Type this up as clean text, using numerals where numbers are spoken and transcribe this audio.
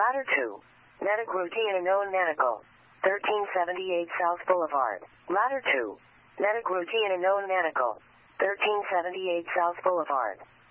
Ladder 2. Netagruti and Known Nanagal. 1378 South Boulevard. Ladder 2. Netagruti and Known Nanagal. 1378 South Boulevard.